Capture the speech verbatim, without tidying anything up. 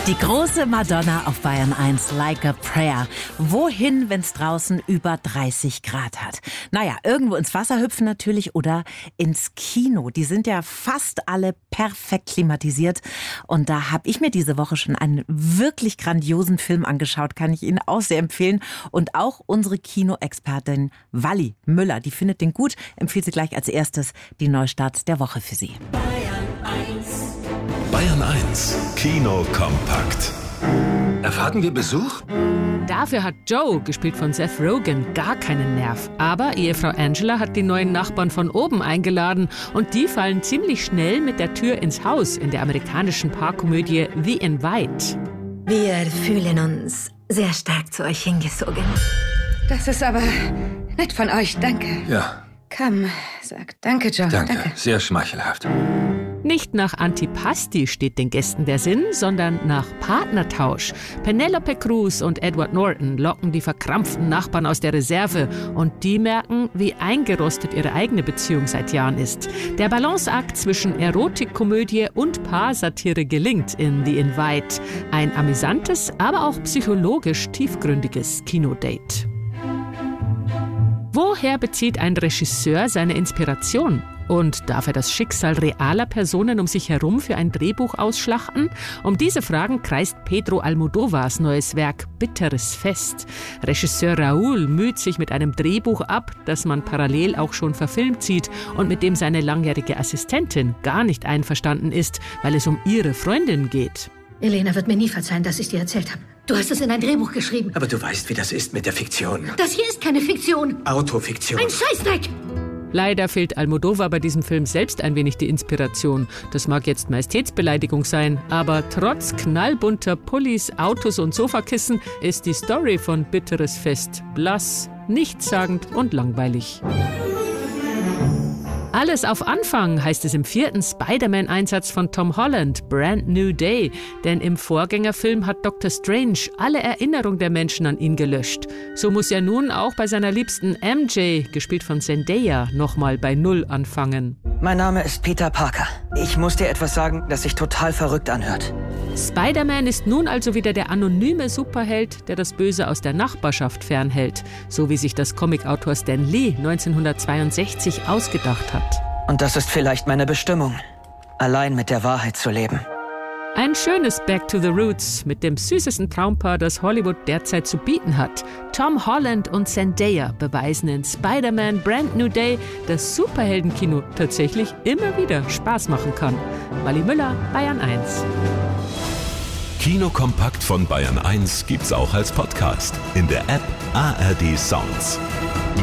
Die große Madonna auf Bayern eins, Like a Prayer. Wohin, wenn's draußen über dreißig Grad hat? Naja, irgendwo ins Wasser hüpfen natürlich oder ins Kino. Die sind ja fast alle perfekt klimatisiert. Und da habe ich mir diese Woche schon einen wirklich grandiosen Film angeschaut, kann ich Ihnen auch sehr empfehlen. Und auch unsere Kinoexpertin Wally Müller, die findet den gut, empfiehlt sie gleich als erstes die Neustarts der Woche für Sie. Bayern eins. Bayern eins, Kino kompakt. Erwarten wir Besuch? Dafür hat Joe, gespielt von Seth Rogen, gar keinen Nerv. Aber Ehefrau Angela hat die neuen Nachbarn von oben eingeladen und die fallen ziemlich schnell mit der Tür ins Haus in der amerikanischen Paarkomödie The Invite. Wir fühlen uns sehr stark zu euch hingezogen. Das ist aber nett von euch, danke. Ja. Komm, sag danke, Joe. Danke, danke. sehr schmeichelhaft. Nicht nach Antipasti steht den Gästen der Sinn, sondern nach Partnertausch. Penelope Cruz und Edward Norton locken die verkrampften Nachbarn aus der Reserve und die merken, wie eingerostet ihre eigene Beziehung seit Jahren ist. Der Balanceakt zwischen Erotikkomödie und Paarsatire gelingt in The Invite. Ein amüsantes, aber auch psychologisch tiefgründiges Kinodate. Woher bezieht ein Regisseur seine Inspiration? Und darf er das Schicksal realer Personen um sich herum für ein Drehbuch ausschlachten? Um diese Fragen kreist Pedro Almodóvars neues Werk Bitteres Fest. Regisseur Raúl müht sich mit einem Drehbuch ab, das man parallel auch schon verfilmt sieht und mit dem seine langjährige Assistentin gar nicht einverstanden ist, weil es um ihre Freundin geht. Elena wird mir nie verzeihen, dass ich dir erzählt habe. Du hast es in ein Drehbuch geschrieben. Aber du weißt, wie das ist mit der Fiktion. Das hier ist keine Fiktion. Autofiktion. Ein Scheißdreck! Leider fehlt Almodóvar bei diesem Film selbst ein wenig die Inspiration. Das mag jetzt Majestätsbeleidigung sein, aber trotz knallbunter Pullis, Autos und Sofakissen ist die Story von Bitteres Fest blass, nichtssagend und langweilig. Alles auf Anfang heißt es im vierten Spider-Man-Einsatz von Tom Holland, Brand New Day. Denn im Vorgängerfilm hat Doktor Strange alle Erinnerung der Menschen an ihn gelöscht. So muss er nun auch bei seiner liebsten M J, gespielt von Zendaya, nochmal bei Null anfangen. Mein Name ist Peter Parker. Ich muss dir etwas sagen, das sich total verrückt anhört. Spider-Man ist nun also wieder der anonyme Superheld, der das Böse aus der Nachbarschaft fernhält. So wie sich das Comicautor Stan Lee neunzehnhundertzweiundsechzig ausgedacht hat. Und das ist vielleicht meine Bestimmung, allein mit der Wahrheit zu leben. Ein schönes Back to the Roots mit dem süßesten Traumpaar, das Hollywood derzeit zu bieten hat. Tom Holland und Zendaya beweisen in Spider-Man Brand New Day, dass Superheldenkino tatsächlich immer wieder Spaß machen kann. Wally Müller, Bayern eins. Kino kompakt von Bayern eins gibt's auch als Podcast in der App A R D Sounds.